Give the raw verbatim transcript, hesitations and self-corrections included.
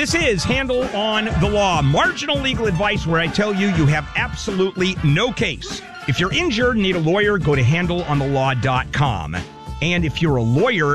This is Handle on the Law, marginal legal advice where I tell you you have absolutely no case. If you're injured and need a lawyer, go to handle on the law dot com. And if you're a lawyer